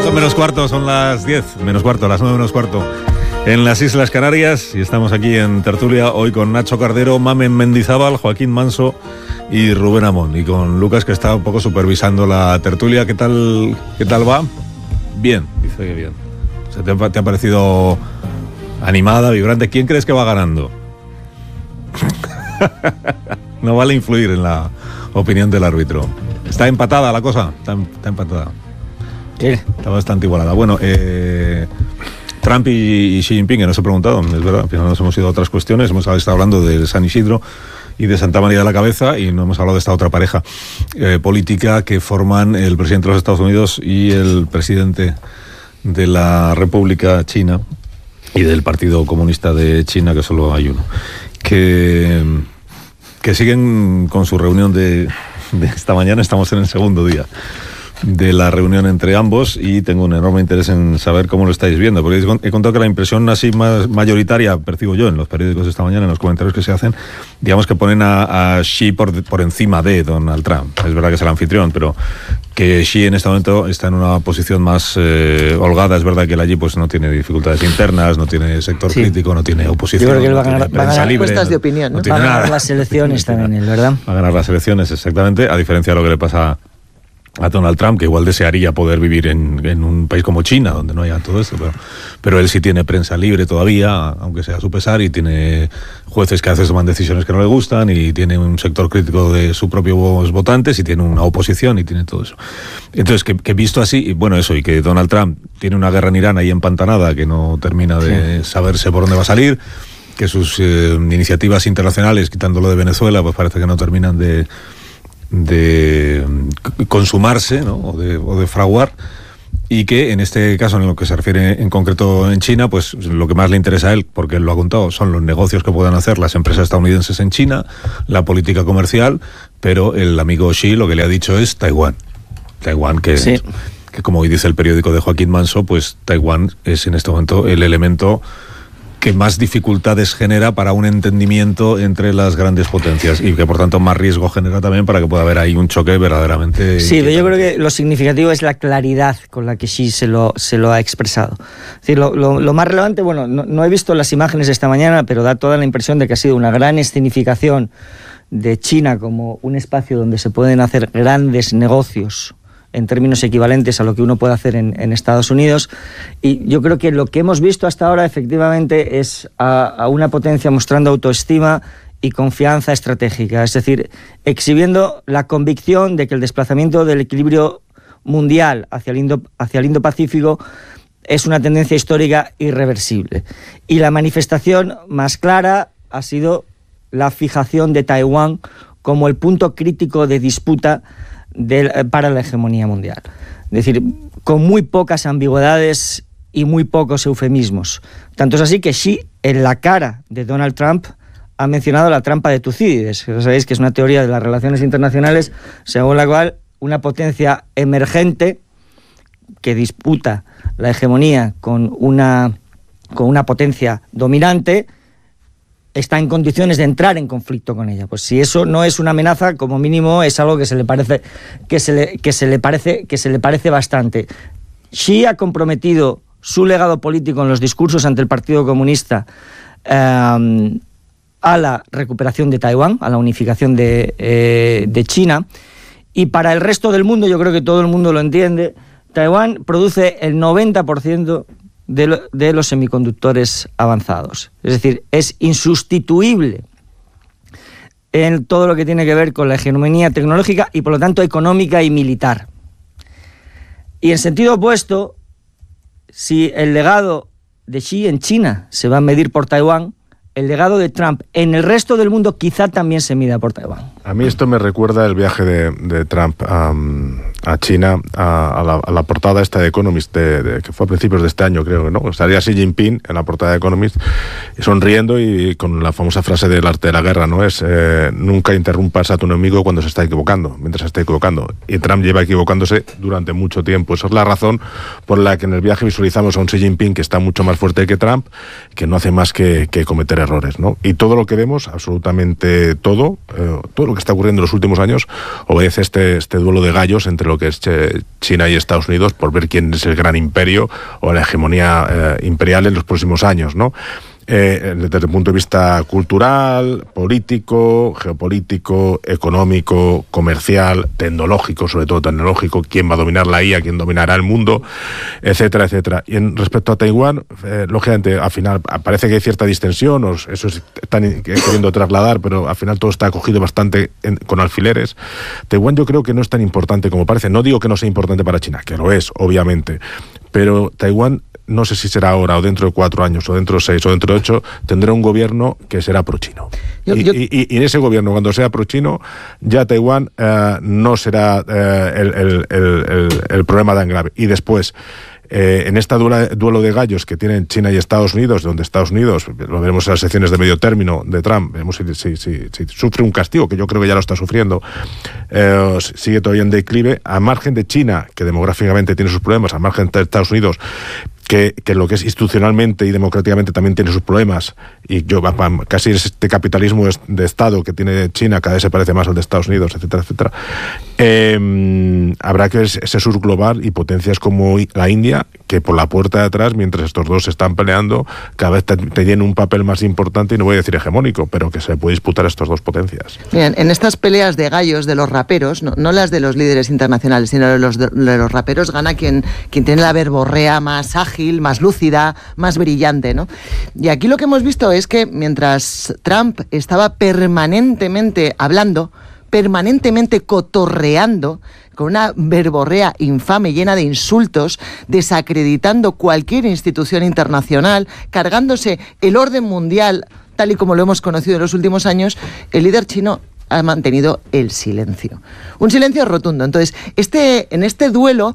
5 menos cuarto, son las 10 menos cuarto, las 9 menos cuarto en las Islas Canarias, y estamos aquí en tertulia hoy con Nacho Cardero, Mamen Mendizábal, Joaquín Manso y Rubén Amón, y con Lucas, que está un poco supervisando la tertulia. ¿Qué tal va? Bien, dice que bien. O sea, ¿te ha parecido animada, vibrante? ¿Quién crees que va ganando? No vale influir en la opinión del árbitro. Está empatada la cosa, está empatada. Sí. Está bastante igualada. Bueno, Trump y Xi Jinping, que nos he preguntado, es verdad, al final nos hemos ido a otras cuestiones, hemos estado hablando de San Isidro y de Santa María de la Cabeza, y no hemos hablado de esta otra pareja política que forman el presidente de los Estados Unidos y el presidente de la República China y del Partido Comunista de China, que solo hay uno, que siguen con su reunión de esta mañana. Estamos en el segundo día de la reunión entre ambos y tengo un enorme interés en saber cómo lo estáis viendo, porque he contado que la impresión así más mayoritaria, percibo yo en los periódicos de esta mañana, en los comentarios que se hacen, digamos que ponen a Xi por encima de Donald Trump. Es verdad que es el anfitrión, pero que Xi en este momento está en una posición más holgada. Es verdad que él allí pues no tiene dificultades internas, no tiene sector crítico, no tiene oposición. Yo creo que él va a ganar encuestas de opinión, ¿no? Va a ganar las elecciones también, él, ¿verdad? Va a ganar las elecciones, exactamente, a diferencia de lo que le pasa a Donald Trump, que igual desearía poder vivir en un país como China, donde no haya todo esto, pero él sí tiene prensa libre todavía, aunque sea a su pesar, y tiene jueces que a veces toman decisiones que no le gustan, y tiene un sector crítico de sus propios votantes, y tiene una oposición, y tiene todo eso. Entonces, que visto así, y bueno, eso, y que Donald Trump tiene una guerra en Irán ahí empantanada, que no termina de saberse por dónde va a salir, que sus iniciativas internacionales, quitándolo de Venezuela, pues parece que no terminan de consumarse, ¿no? o de fraguar, y que en este caso, en lo que se refiere en concreto en China, pues lo que más le interesa a él, porque él lo ha contado, son los negocios que puedan hacer las empresas estadounidenses en China, la política comercial, pero el amigo Xi lo que le ha dicho es Taiwán, que sí, que como hoy dice el periódico de Joaquín Manso, pues Taiwán es en este momento el elemento que más dificultades genera para un entendimiento entre las grandes potencias, y que por tanto más riesgo genera también para que pueda haber ahí un choque verdaderamente... Sí, pero yo creo que lo significativo es la claridad con la que Xi se lo ha expresado. Es decir, lo más relevante, bueno, no he visto las imágenes de esta mañana, pero da toda la impresión de que ha sido una gran escenificación de China como un espacio donde se pueden hacer grandes negocios en términos equivalentes a lo que uno puede hacer en Estados Unidos. Y yo creo que lo que hemos visto hasta ahora efectivamente es a una potencia mostrando autoestima y confianza estratégica, es decir, exhibiendo la convicción de que el desplazamiento del equilibrio mundial hacia el Indo-Pacífico es una tendencia histórica irreversible. Y la manifestación más clara ha sido la fijación de Taiwán como el punto crítico de disputa para la hegemonía mundial. Es decir, con muy pocas ambigüedades y muy pocos eufemismos. Tanto es así que Xi, en la cara de Donald Trump, ha mencionado la trampa de Tucídides. Sabéis que es una teoría de las relaciones internacionales según la cual una potencia emergente que disputa la hegemonía con una potencia dominante está en condiciones de entrar en conflicto con ella. Pues si eso no es una amenaza, como mínimo es algo que se le parece bastante. Xi ha comprometido su legado político en los discursos ante el Partido Comunista a la recuperación de Taiwán, a la unificación de China, y para el resto del mundo, yo creo que todo el mundo lo entiende, Taiwán produce el 90% de los semiconductores avanzados. Es decir, es insustituible en todo lo que tiene que ver con la hegemonía tecnológica y, por lo tanto, económica y militar. Y en sentido opuesto, si el legado de Xi en China se va a medir por Taiwán, el legado de Trump en el resto del mundo quizá también se mida por Taiwán. A mí esto me recuerda el viaje de Trump a China, a la portada esta de Economist, que fue a principios de este año, creo, ¿no? Estaría Xi Jinping en la portada de Economist, sonriendo y con la famosa frase del arte de la guerra, ¿no? Es nunca interrumpas a tu enemigo cuando se está equivocando, mientras se está equivocando. Y Trump lleva equivocándose durante mucho tiempo. Esa es la razón por la que en el viaje visualizamos a un Xi Jinping que está mucho más fuerte que Trump, que no hace más que cometer errores, ¿no? Y todo lo que vemos, absolutamente todo lo que está ocurriendo en los últimos años, obedece este duelo de gallos entre lo que es China y Estados Unidos, por ver quién es el gran imperio o la hegemonía imperial en los próximos años, ¿no? Desde el punto de vista cultural, político, geopolítico, económico, comercial, tecnológico, sobre todo tecnológico, quién va a dominar la IA, quién dominará el mundo, etcétera, etcétera. Y respecto a Taiwán, lógicamente, al final parece que hay cierta distensión, eso están queriendo trasladar, pero al final todo está acogido bastante con alfileres. Taiwán yo creo que no es tan importante como parece. No digo que no sea importante para China, que lo es, obviamente, pero Taiwán, no sé si será ahora o dentro de 4 años o dentro de 6 o dentro de 8, tendrá un gobierno que será pro-chino. Y en ese gobierno, cuando sea pro-chino, ya Taiwán no será el problema tan grave. Y después, en este duelo de gallos que tienen China y Estados Unidos, donde Estados Unidos, lo veremos en las elecciones de medio término de Trump, veremos si sufre un castigo, que yo creo que ya lo está sufriendo, sigue todavía en declive, a margen de China, que demográficamente tiene sus problemas, a margen de Estados Unidos, que lo que es institucionalmente y democráticamente también tiene sus problemas, y casi este capitalismo de Estado que tiene China cada vez se parece más al de Estados Unidos, etcétera, etcétera. Habrá que ver ese sur global y potencias como la India, que por la puerta de atrás, mientras estos dos se están peleando, cada vez tienen un papel más importante, y no voy a decir hegemónico, pero que se puede disputar estas dos potencias. Bien, en estas peleas de gallos de los raperos, no las de los líderes internacionales, sino de los raperos, gana quien tiene la verborrea más ágil, más lúcida, más brillante, ¿no? Y aquí lo que hemos visto es que mientras Trump estaba permanentemente hablando, permanentemente cotorreando, con una verborrea infame llena de insultos, desacreditando cualquier institución internacional, cargándose el orden mundial tal y como lo hemos conocido en los últimos años, el líder chino ha mantenido el silencio. Un silencio rotundo. Entonces, en este duelo,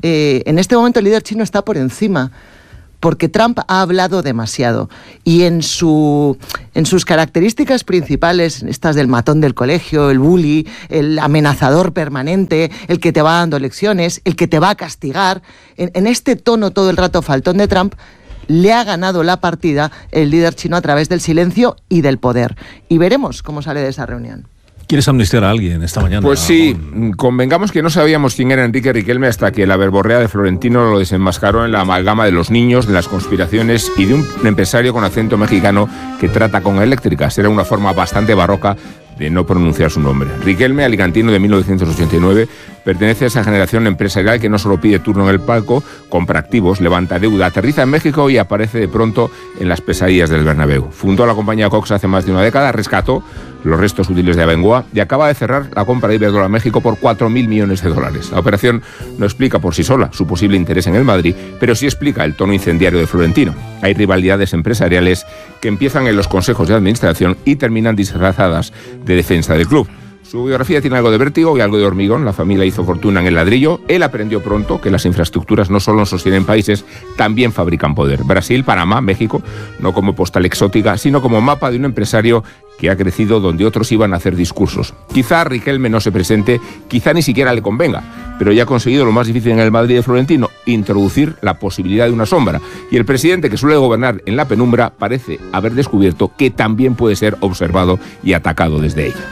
en este momento el líder chino está por encima, porque Trump ha hablado demasiado, y en sus características principales, estas del matón del colegio, el bully, el amenazador permanente, el que te va dando lecciones, el que te va a castigar, en este tono todo el rato faltón de Trump, le ha ganado la partida el líder chino a través del silencio y del poder. Y veremos cómo sale de esa reunión. ¿Quieres amnistiar a alguien esta mañana? Pues sí, convengamos que no sabíamos quién era Enrique Riquelme hasta que la verborrea de Florentino lo desenmascaró en la amalgama de los niños, de las conspiraciones y de un empresario con acento mexicano que trata con eléctricas. Era una forma bastante barroca de no pronunciar su nombre. Riquelme, alicantino de 1989, pertenece a esa generación empresarial que no solo pide turno en el palco, compra activos, levanta deuda, aterriza en México y aparece de pronto en las pesadillas del Bernabéu. Fundó la compañía Cox hace más de una década, rescató los restos útiles de Abengoa y acaba de cerrar la compra de Iberdrola a México por $4.000 millones. La operación no explica por sí sola su posible interés en el Madrid, pero sí explica el tono incendiario de Florentino. Hay rivalidades empresariales que empiezan en los consejos de administración y terminan disfrazadas de defensa del club. Su biografía tiene algo de Vértigo y algo de Hormigón. La familia hizo fortuna en el ladrillo. Él aprendió pronto que las infraestructuras no solo sostienen países, también fabrican poder. Brasil, Panamá, México, no como postal exótica, sino como mapa de un empresario que ha crecido donde otros iban a hacer discursos. Quizá Riquelme no se presente, quizá ni siquiera le convenga, pero ya ha conseguido lo más difícil en el Madrid de Florentino, introducir la posibilidad de una sombra. Y el presidente, que suele gobernar en la penumbra, parece haber descubierto que también puede ser observado y atacado desde ella.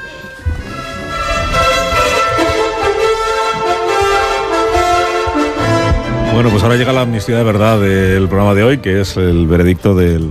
Bueno, pues ahora llega la amnistía de verdad del programa de hoy, que es el veredicto del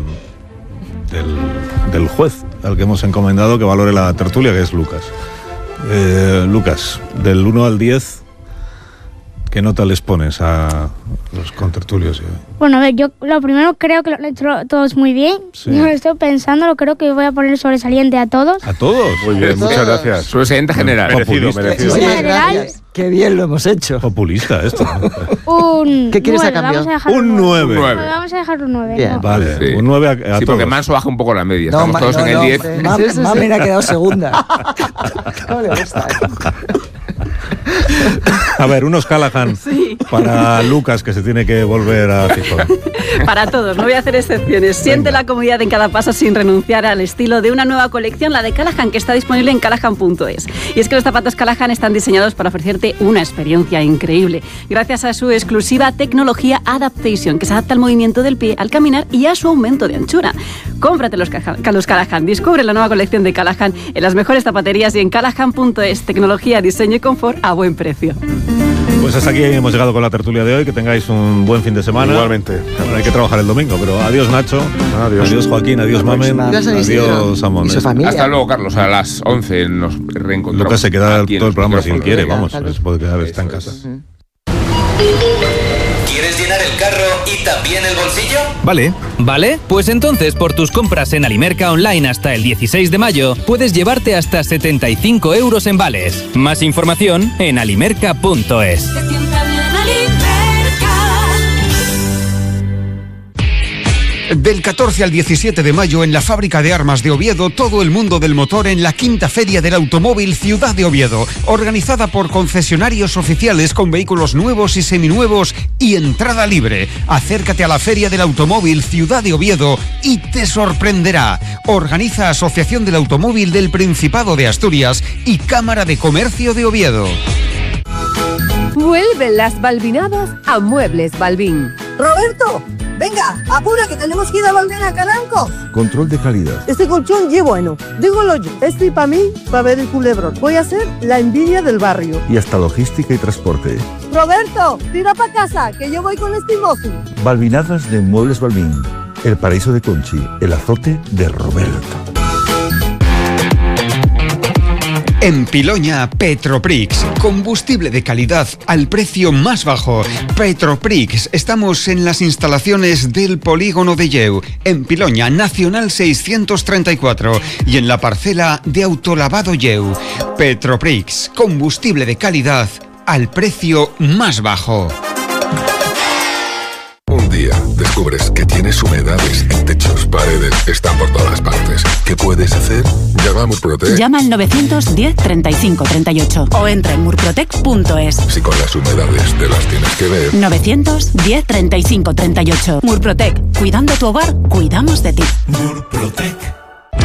juez al que hemos encomendado que valore la tertulia, que es Lucas. Lucas, del 1 al 10, ¿qué nota les pones a los contertulios? Bueno, a ver, yo lo primero creo que lo han hecho todos muy bien. Sí. Yo lo estoy pensando, creo que voy a poner sobresaliente a todos. ¿A todos? Muy bien, muchas gracias. Sobresaliente general. Merecido. Oye, general. gracias. Qué bien lo hemos hecho. Populista esto. ¿Qué quieres a cambio? Un 9. Vamos a dejar un 9. Bien. ¿no? Vale, Sí. un 9 a Sí, todos. porque Manso baja un poco la media. Estamos todos en el 10. Mami ha quedado segunda. ¿Cómo le gusta? A ver, unos Callahan para Lucas, que se tiene que volver a Gijón. Para todos, no voy a hacer excepciones. Siente Venga. la comodidad en cada paso sin renunciar al estilo de una nueva colección, la de Callahan, que está disponible en callahan.es. Y es que los zapatos Callahan están diseñados para ofrecerte una experiencia increíble, gracias a su exclusiva tecnología Adaptation, que se adapta al movimiento del pie al caminar y a su aumento de anchura. Cómprate los Callahan, descubre la nueva colección de Callahan en las mejores zapaterías y en callahan.es. Tecnología, diseño y confort a buen precio. Pues hasta aquí hemos llegado con la tertulia de hoy. Que tengáis un buen fin de semana. Igualmente. Bueno, hay que trabajar el domingo, pero adiós Nacho, adiós Joaquín, adiós Mamen, adiós Amón. Hasta luego, Carlos. A las 11 nos reencontramos. Lucas se queda todo el programa si él quiere, Venga, vamos. Se puede quedar, está en casa. ¿Quieres llenar el carro y también el bolsillo? ¿Vale? Pues entonces por tus compras en Alimerca Online hasta el 16 de mayo puedes llevarte hasta 75 euros en vales. Más información en alimerca.es. Del 14 al 17 de mayo en la Fábrica de Armas de Oviedo, todo el mundo del motor en la quinta Feria del Automóvil Ciudad de Oviedo, organizada por concesionarios oficiales con vehículos nuevos y seminuevos y entrada libre. Acércate a la Feria del Automóvil Ciudad de Oviedo y te sorprenderá. Organiza Asociación del Automóvil del Principado de Asturias y Cámara de Comercio de Oviedo. Vuelven las balbinadas a Muebles Balbín. ¡Roberto! Venga, apura que tenemos que ir a Valdena a Caranco. Control de calidad. Este colchón ye bueno. Dígolo yo. Estoy para mí, para ver el culebrón. Voy a ser la envidia del barrio. Y hasta logística y transporte. Roberto, tira para casa, que yo voy con este mozo. Balbinadas de Muebles Balbín. El paraíso de Conchi. El azote de Roberto. En Piloña, Petroprix, combustible de calidad al precio más bajo. Petroprix, estamos en las instalaciones del polígono de Lleu, en Piloña, Nacional 634, y en la parcela de Autolavado Lleu. Petroprix, combustible de calidad al precio más bajo. Un día descubres que tienes humedades en techos, paredes, están por todas partes. ¿Qué puedes hacer? Llama a Murprotec. Llama al 910 35 38 o entra en murprotec.es. Si con las humedades te las tienes que ver. 910 35 38. Murprotec. Cuidando tu hogar, cuidamos de ti. Murprotec.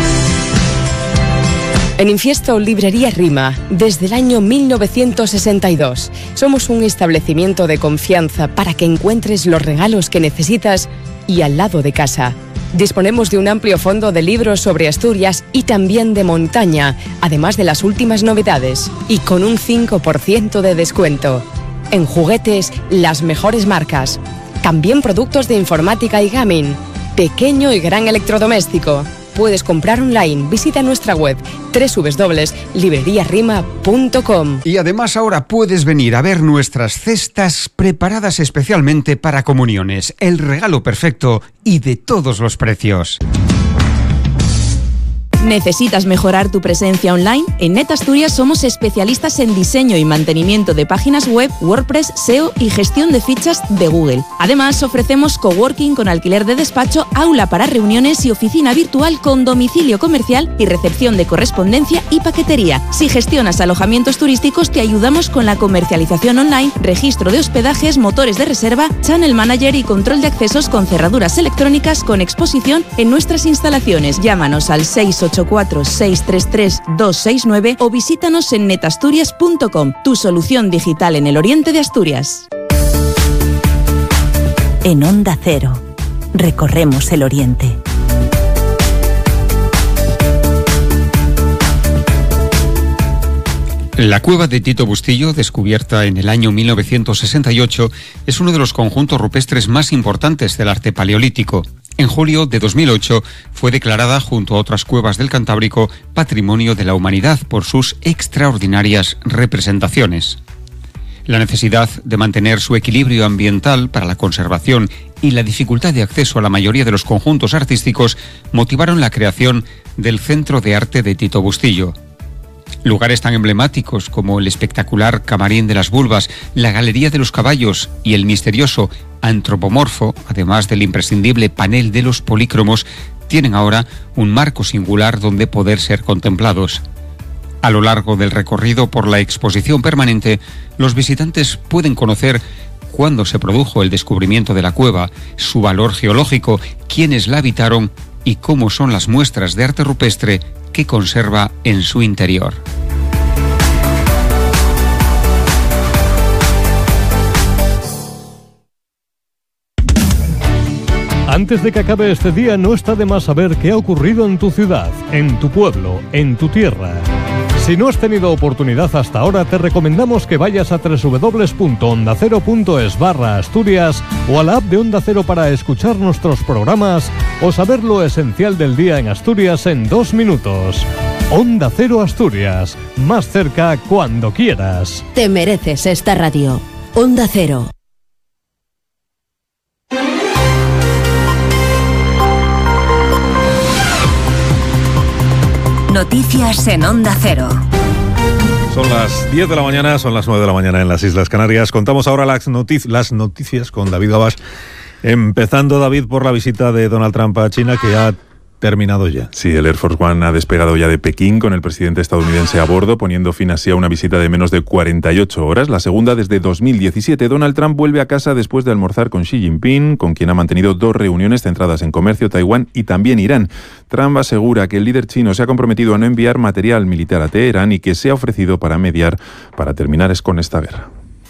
En Infiesto, Librería Rima, desde el año 1962. Somos un establecimiento de confianza para que encuentres los regalos que necesitas y al lado de casa. Disponemos de un amplio fondo de libros sobre Asturias y también de montaña, además de las últimas novedades, y con un 5% de descuento. En juguetes, las mejores marcas. También productos de informática y gaming. Pequeño y gran electrodoméstico. Puedes comprar online. Visita nuestra web www.libreriarima.com. Y además ahora puedes venir a ver nuestras cestas preparadas especialmente para comuniones. El regalo perfecto y de todos los precios. ¿Necesitas mejorar tu presencia online? En NetAsturias somos especialistas en diseño y mantenimiento de páginas web, WordPress, SEO y gestión de fichas de Google. Además, ofrecemos coworking con alquiler de despacho, aula para reuniones y oficina virtual con domicilio comercial y recepción de correspondencia y paquetería. Si gestionas alojamientos turísticos, te ayudamos con la comercialización online, registro de hospedajes, motores de reserva, channel manager y control de accesos con cerraduras electrónicas con exposición en nuestras instalaciones. Llámanos al 684-633-269 o visítanos en netasturias.com, tu solución digital en el oriente de Asturias. En Onda Cero, recorremos el oriente. La cueva de Tito Bustillo, descubierta en el año 1968, es uno de los conjuntos rupestres más importantes del arte paleolítico. En julio de 2008 fue declarada, junto a otras cuevas del Cantábrico, Patrimonio de la Humanidad por sus extraordinarias representaciones. La necesidad de mantener su equilibrio ambiental para la conservación y la dificultad de acceso a la mayoría de los conjuntos artísticos motivaron la creación del Centro de Arte de Tito Bustillo. Lugares tan emblemáticos como el espectacular Camarín de las Bulbas, la Galería de los Caballos y el misterioso Antropomorfo, además del imprescindible Panel de los Polícromos, tienen ahora un marco singular donde poder ser contemplados. A lo largo del recorrido por la exposición permanente, los visitantes pueden conocer cuándo se produjo el descubrimiento de la cueva, su valor geológico, quiénes la habitaron y cómo son las muestras de arte rupestre que conserva en su interior. Antes de que acabe este día, no está de más saber qué ha ocurrido en tu ciudad, en tu pueblo, en tu tierra. Si no has tenido oportunidad hasta ahora, te recomendamos que vayas a www.ondacero.es/Asturias o a la app de Onda Cero para escuchar nuestros programas o saber lo esencial del día en Asturias en 2 minutos. Onda Cero Asturias, más cerca cuando quieras. Te mereces esta radio. Onda Cero. Noticias en Onda Cero. Son las 10 de la mañana, son las 9 de la mañana en las Islas Canarias. Contamos ahora las noticias con David Gabás. Empezando, David, por la visita de Donald Trump a China, que ha terminado ya. Sí, el Air Force One ha despegado ya de Pekín con el presidente estadounidense a bordo, poniendo fin así a una visita de menos de 48 horas, la segunda desde 2017. Donald Trump vuelve a casa después de almorzar con Xi Jinping, con quien ha mantenido 2 reuniones centradas en comercio, Taiwán y también Irán. Trump asegura que el líder chino se ha comprometido a no enviar material militar a Teherán y que se ha ofrecido para mediar para terminar con esta guerra.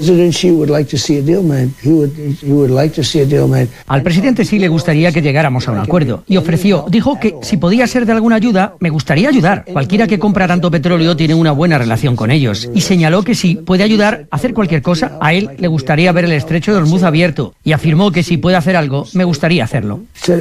Al presidente sí le gustaría que llegáramos a un acuerdo y dijo que si podía ser de alguna ayuda, me gustaría ayudar. Cualquiera que compra tanto petróleo tiene una buena relación con ellos y señaló que si puede ayudar a hacer cualquier cosa, a él le gustaría ver el estrecho de Hormuz abierto y afirmó que si puede hacer algo, me gustaría hacerlo.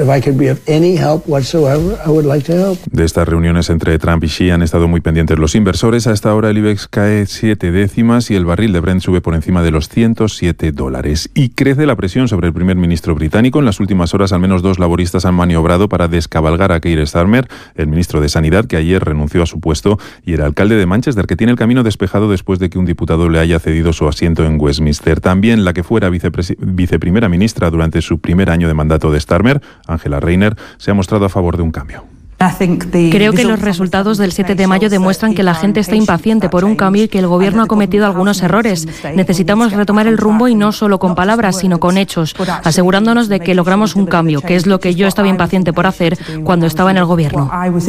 De estas reuniones entre Trump y Xi han estado muy pendientes los inversores. A esta hora el IBEX cae 7 décimas y el barril de Brent sube por encima de los $107. Y crece la presión sobre el primer ministro británico. En las últimas horas, al menos 2 laboristas han maniobrado para descabalgar a Keir Starmer, el ministro de Sanidad, que ayer renunció a su puesto, y el alcalde de Manchester, que tiene el camino despejado después de que un diputado le haya cedido su asiento en Westminster. También la que fuera viceprimera ministra durante su primer año de mandato de Starmer, Angela Rayner, se ha mostrado a favor de un cambio. Creo que los resultados del 7 de mayo demuestran que la gente está impaciente por un cambio y que el gobierno ha cometido algunos errores. Necesitamos retomar el rumbo y no solo con palabras, sino con hechos, asegurándonos de que logramos un cambio, que es lo que yo estaba impaciente por hacer cuando estaba en el gobierno.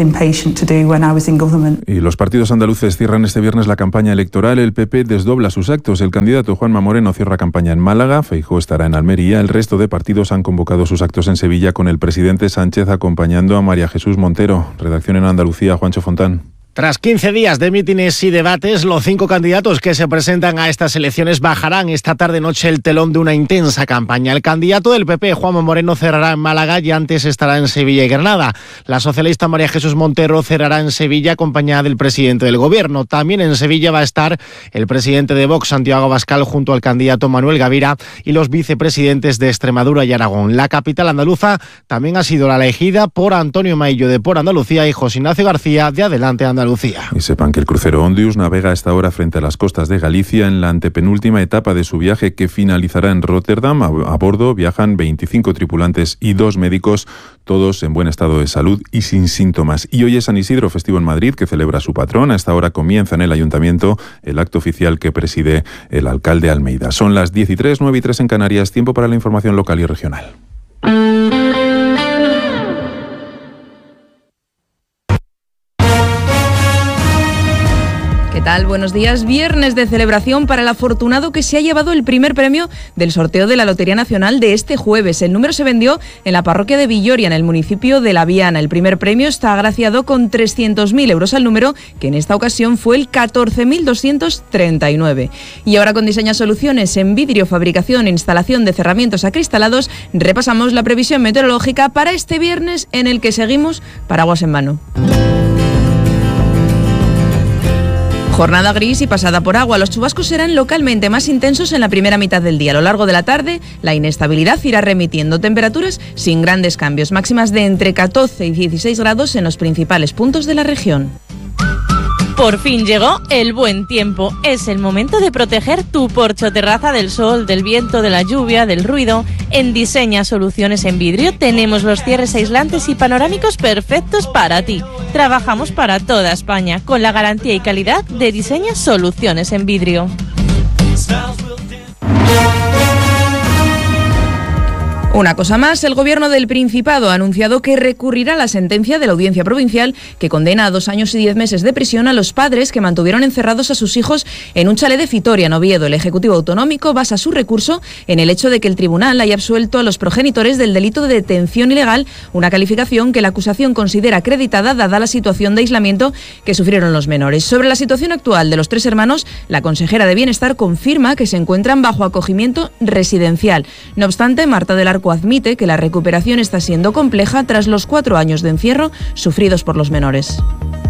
Y los partidos andaluces cierran este viernes la campaña electoral. El PP desdobla sus actos. El candidato Juanma Moreno cierra campaña en Málaga, Feijóo estará en Almería. El resto de partidos han convocado sus actos en Sevilla, con el presidente Sánchez acompañando a María Jesús Montero. Redacción en Andalucía, Juancho Fontán. Tras 15 días de mítines y debates, los 5 candidatos que se presentan a estas elecciones bajarán esta tarde-noche el telón de una intensa campaña. El candidato del PP, Juanma Moreno, cerrará en Málaga y antes estará en Sevilla y Granada. La socialista María Jesús Montero cerrará en Sevilla acompañada del presidente del Gobierno. También en Sevilla va a estar el presidente de Vox, Santiago Abascal, junto al candidato Manuel Gavira y los vicepresidentes de Extremadura y Aragón. La capital andaluza también ha sido la elegida por Antonio Maillo de Por Andalucía y José Ignacio García de Adelante Andalucía. Y sepan que el crucero Ondius navega a esta hora frente a las costas de Galicia en la antepenúltima etapa de su viaje, que finalizará en Rotterdam. A bordo viajan 25 tripulantes y 2 médicos, todos en buen estado de salud y sin síntomas. Y hoy es San Isidro, festivo en Madrid, que celebra a su patrón. A esta hora comienza en el Ayuntamiento el acto oficial que preside el alcalde Almeida. Son las 10:03, 9:03 en Canarias. Tiempo para la información local y regional. ¿Qué tal? Buenos días. Viernes de celebración para el afortunado que se ha llevado el primer premio del sorteo de la Lotería Nacional de este jueves. El número se vendió en la parroquia de Villoria, en el municipio de La Viana. El primer premio está agraciado con 300.000 euros al número, que en esta ocasión fue el 14.239. Y ahora, con Diseña Soluciones en vidrio, fabricación e instalación de cerramientos acristalados, repasamos la previsión meteorológica para este viernes, en el que seguimos paraguas en mano. Jornada gris y pasada por agua. Los chubascos serán localmente más intensos en la primera mitad del día. A lo largo de la tarde, la inestabilidad irá remitiendo. Temperaturas sin grandes cambios. Máximas de entre 14 y 16 grados en los principales puntos de la región. Por fin llegó el buen tiempo. Es el momento de proteger tu porche o terraza del sol, del viento, de la lluvia, del ruido. En Diseña Soluciones en Vidrio tenemos los cierres aislantes y panorámicos perfectos para ti. Trabajamos para toda España con la garantía y calidad de Diseña Soluciones en Vidrio. Una cosa más, el Gobierno del Principado ha anunciado que recurrirá la sentencia de la Audiencia Provincial que condena a 2 años y 10 meses de prisión a los padres que mantuvieron encerrados a sus hijos en un chalet de Fitoria, en Oviedo. El Ejecutivo Autonómico basa su recurso en el hecho de que el tribunal haya absuelto a los progenitores del delito de detención ilegal, una calificación que la acusación considera acreditada dada la situación de aislamiento que sufrieron los menores. Sobre la situación actual de los 3 hermanos, la consejera de Bienestar confirma que se encuentran bajo acogimiento residencial. No obstante, Marta del Arco admite que la recuperación está siendo compleja tras los 4 años de encierro sufridos por los menores.